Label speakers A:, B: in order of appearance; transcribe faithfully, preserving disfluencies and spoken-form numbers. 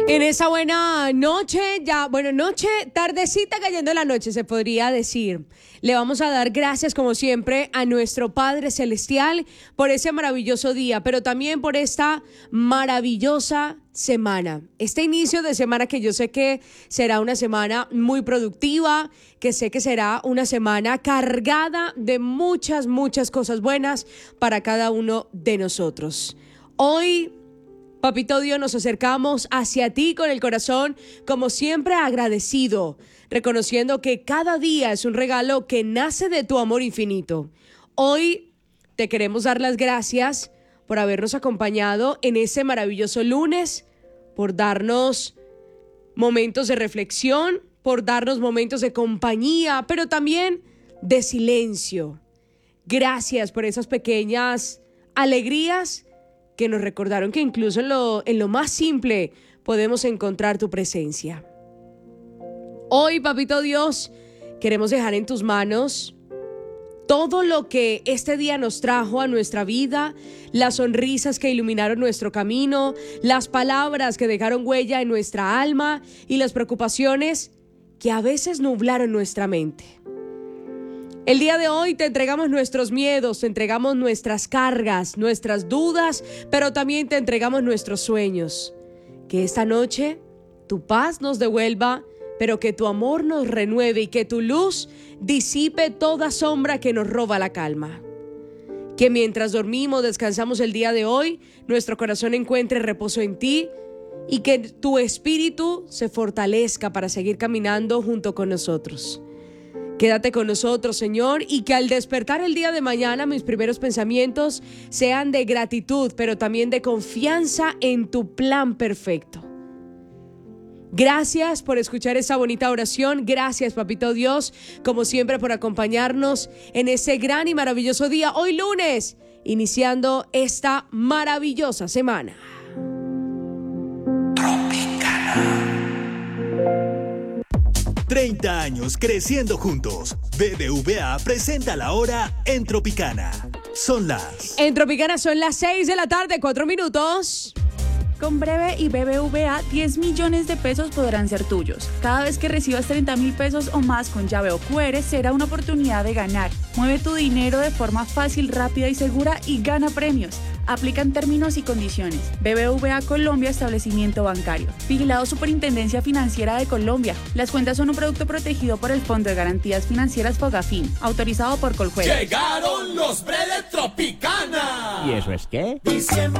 A: En esa buena noche, ya, bueno, noche, tardecita cayendo la noche, se podría decir. Le vamos a dar gracias, como siempre, a nuestro Padre Celestial por ese maravilloso día, pero también por esta maravillosa semana. Este inicio de semana que yo sé que será una semana muy productiva, que sé que será una semana cargada de muchas, muchas cosas buenas para cada uno de nosotros. Hoy, Papito Dios, nos acercamos hacia ti con el corazón, como siempre, agradecido, reconociendo que cada día es un regalo que nace de tu amor infinito. Hoy te queremos dar las gracias por habernos acompañado en ese maravilloso lunes, por darnos momentos de reflexión, por darnos momentos de compañía, pero también de silencio. Gracias por esas pequeñas alegrías que nos recordaron que incluso en lo, en lo más simple podemos encontrar tu presencia. Hoy, Papito Dios, queremos dejar en tus manos todo lo que este día nos trajo a nuestra vida, las sonrisas que iluminaron nuestro camino, las palabras que dejaron huella en nuestra alma y las preocupaciones que a veces nublaron nuestra mente. El día de hoy te entregamos nuestros miedos, te entregamos nuestras cargas, nuestras dudas, pero también te entregamos nuestros sueños. Que esta noche tu paz nos devuelva, pero que tu amor nos renueve y que tu luz disipe toda sombra que nos roba la calma. Que mientras dormimos, descansamos el día de hoy, nuestro corazón encuentre reposo en ti y que tu espíritu se fortalezca para seguir caminando junto con nosotros. Quédate con nosotros, Señor, y que al despertar el día de mañana mis primeros pensamientos sean de gratitud, pero también de confianza en tu plan perfecto. Gracias por escuchar esa bonita oración. Gracias, Papito Dios, como siempre, por acompañarnos en ese gran y maravilloso día, hoy lunes, iniciando esta maravillosa semana.
B: treinta años creciendo juntos. B B V A presenta la hora en Tropicana. Son las...
A: En Tropicana son las seis de la tarde, cuatro minutos.
C: Con Breve y B B V A, diez millones de pesos podrán ser tuyos. Cada vez que recibas treinta mil pesos o más con llave o cu erre, será una oportunidad de ganar. Mueve tu dinero de forma fácil, rápida y segura y gana premios. Aplican términos y condiciones. B B V A Colombia, establecimiento bancario. Vigilado Superintendencia Financiera de Colombia. Las cuentas son un producto protegido por el Fondo de Garantías Financieras Fogafín, autorizado por Coljuegos.
D: Llegaron los Bre de Tropicana.
E: ¿Y eso es qué?
D: Diciembre.